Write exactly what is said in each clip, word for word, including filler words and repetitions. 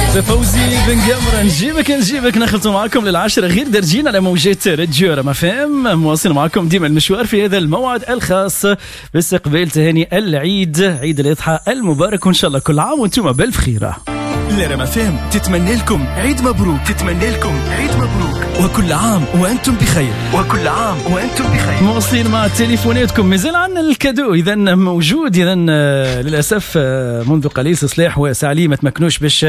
فوزي بن قمرة نجيبك نجيبك نخلطوا معكم للعشرة غير درجين على موجات راديو رما فام. مواصل معكم ديما المشوار في هذا الموعد الخاص باستقبال تهاني العيد، عيد الأضحى المبارك، وإن شاء الله كل عام وانتم بألف خيرة. لرما فام تتمنى لكم عيد مبروك، تتمنى لكم عيد مبروك وكل عام وأنتم بخير، وكل عام وأنتم بخير. مواصلين مع تليفوناتكم، مازال عندنا الكادو إذا موجود. إذا للأسف منذ قليل صلاح وسعلي ما تمكنوش باش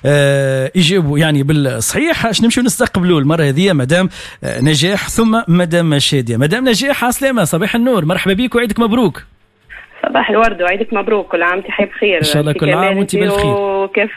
يجيبوا يعني بالصحيح. اش نمشوا نستقبلوا المرة هذه مدام نجاح ثم مدام شادية. مدام نجاح عسلامة، صباح النور، مرحبا بك وعيدك مبروك. صباح الورد وعيدك مبروك، كل عام وانت بخير ان شاء الله. كل عام وانت بالخير، وكيف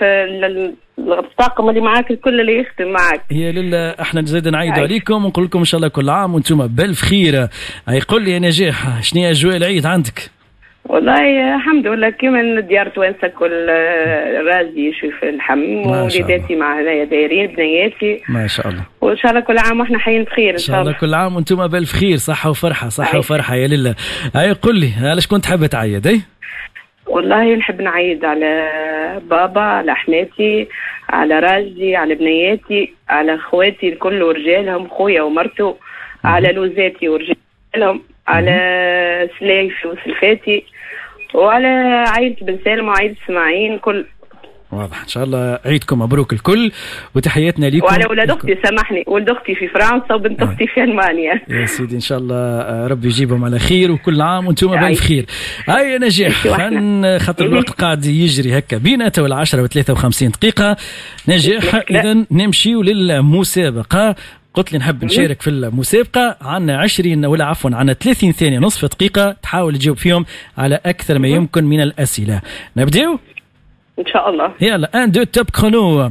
الطاقم اللي معاك الكل اللي يختم معاك. هي لله، احنا زيد نعيد عليكم ونقول لكم ان شاء الله كل عام وانتم بالف خير. يقول لي يا نجاح شنو هي اجواء العيد عندك؟ والله الحمد لله كيما ديار توانسه كل راجي يشوف الحم، وليداتي مع هنايا دايرين بنياتي ما شاء الله، وان شاء الله كل عام واحنا حيين بخير ان شاء الله. كل عام وانتم بالف خير، صحه وفرحه، صحه وفرحه يا لله. هاي قل لي علاش كنت حابه تعيد؟ اي والله نحب نعيد على بابا، على حماتي، على راجلي، على بنياتي، على اخواتي الكل ورجالهم، خويا ومرته، على لوزاتي ورجالهم، على سلايفي وسلفاتي، وعلى عائلة بن سالم وعائلة اسماعيل كل. واضح ان شاء الله عيدكم مبروك الكل وتحياتنا لكم. وعلى ولاد اختي سامحني، ولد اختي في فرنسا وبنت آه. اختي في المانيا. يا سيدي ان شاء الله ربي يجيبهم على خير وكل عام وانتم بالف خير. هاي نجاح خاطر الوقت قاعد يجري هكا بينا تو العشرة وثلاثة وخمسين دقيقة. نجاح اذا نمشيو للمسابقة. قلت لي نحب نشارك في المسابقة، عنا عشرين ولا عفوا عنا ثلاثين ثانية نصف دقيقة تحاول تجاوب فيهم على أكثر ما يمكن من الأسئلة. نبدأ إن شاء الله. يلا ان دو توب كرونو.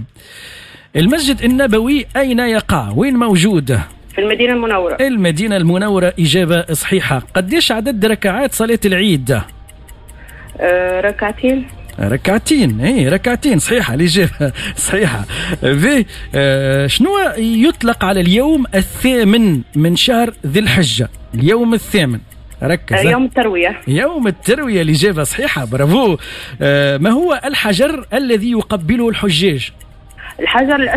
المسجد النبوي أين يقع؟ وين موجود؟ في المدينة المنورة. المدينة المنورة، إجابة صحيحة. قديش عدد ركعات صلاة العيد؟ أه ركعتين. ركعتين، ايه ركعتين، صحيحة الإجابة صحيحة. في آه شنو يطلق على اليوم الثامن من شهر ذي الحجة؟ اليوم الثامن، ركز. آه يوم التروية. يوم التروية، الإجابة صحيحة، برافو. آه ما هو الحجر الذي يقبله الحجاج؟ الحجر